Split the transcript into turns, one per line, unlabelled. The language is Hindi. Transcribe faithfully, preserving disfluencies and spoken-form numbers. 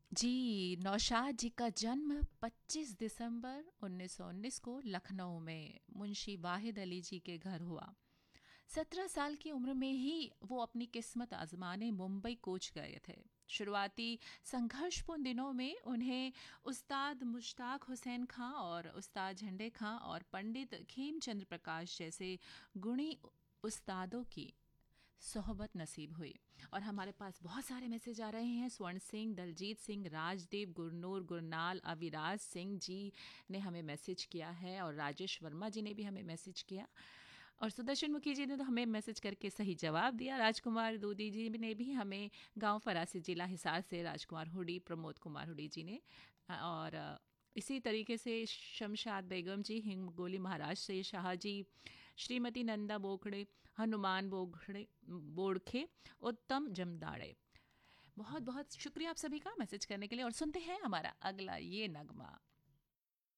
जी, नौशाद जी का जन्म पच्चीस दिसंबर उन्नीस सौ उन्नीस को लखनऊ में मुंशी वाहिद अली जी के घर हुआ। सत्रह साल की उम्र में ही वो अपनी किस्मत आजमाने मुंबई कूच गए थे। शुरुआती संघर्षपूर्ण दिनों में उन्हें उस्ताद मुश्ताक हुसैन खां और उस्ताद झंडे खां और पंडित खेमचंद्र प्रकाश जैसे गुणी उस्तादों की सोहबत नसीब हुई। और हमारे पास बहुत सारे मैसेज आ रहे हैं। स्वर्ण सिंह, दलजीत सिंह, राजदेव, गुरनूर, गुरनाल, अविराज सिंह जी ने हमें मैसेज किया है और राजेश वर्मा जी ने भी हमें मैसेज किया और सुदर्शन मुखी जी ने तो हमें मैसेज करके सही जवाब दिया। राजकुमार दूधी जी ने भी हमें गांव फरासी जिला हिसार से राजकुमार हुडी, प्रमोद कुमार हुडी जी ने और इसी तरीके से शमशाद बेगम जी हिंगोली महाराष्ट्र से, शाहजी, श्रीमती नंदा बोखड़े, हनुमान बोखड़े बोड़खे, उत्तम जमदाड़े। बहुत बहुत शुक्रिया आप सभी का मैसेज करने के लिए और सुनते हैं हमारा अगला ये नगमा।